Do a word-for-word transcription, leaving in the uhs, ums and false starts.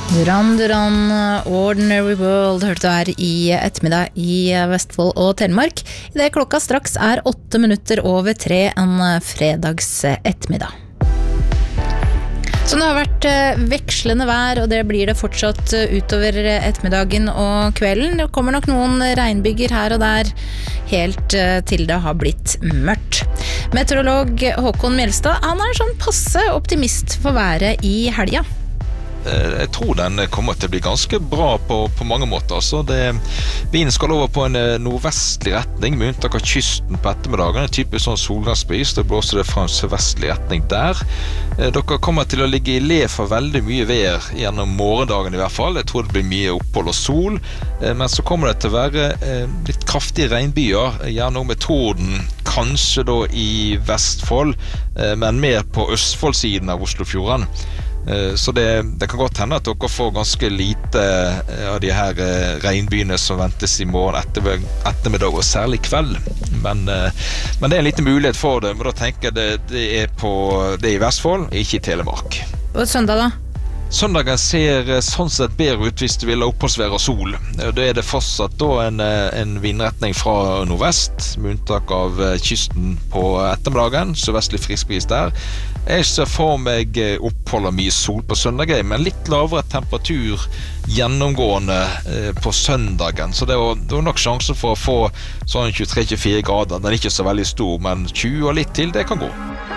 Duran Duran, Ordinary World, hørte du her i ettermiddag i Vestfold og Telemark. I det klokka straks er åtte minutter over tre en fredags ettermiddag. Så det har vært vekslende vær, og det blir det fortsatt utover ettermiddagen og kvelden. Det kommer nok noen regnbyger her og der, helt til det har blitt mørkt. Meteorolog Håkon Mjelstad, han er sånn passe optimist for været i helga. Jeg tror den kommer til å bli ganske bra på, på mange måter. Altså det, vinden skal over på en nordvestlig retning, med unntak av kysten på ettermiddagen. En typisk sånn solgangsbris, det blåser det fra en sørvestlig retning der. Dere kommer til å ligge i le for veldig mye vær gjennom morgendagen i hvert fall. Jeg tror det blir mye opphold og sol. Men så kommer det til å være litt kraftige regnbyer, gjerne med torden, kanskje da i Vestfold, men mer på Østfoldsiden av Oslofjorden. Så det, det kan godt hende at dere får ganske lite av de her regnbyene som ventes i morgen etter, ettermiddag og særlig kveld. Men, men det er en liten mulighet for det, men da tenker jeg det, det, er, på, det er i Vestfold, ikke i Telemark. Og søndag da? Søndagen ser sånn sett bedre ut hvis du vil ha oppholdsvær og sol. Da er det fortsatt da en, en vindretning fra nordvest, med unntak av kysten på ettermiddagen, så vestlig friskvis der. Jeg ser for meg opphold og mye sol på søndagen, men litt lavere temperatur gjennomgående på søndagen. Så det er, det er nok sjanse for å få sånn tjuetre til tjuefire grader. Den er ikke så veldig stor, men tjue og litt til, det kan gå.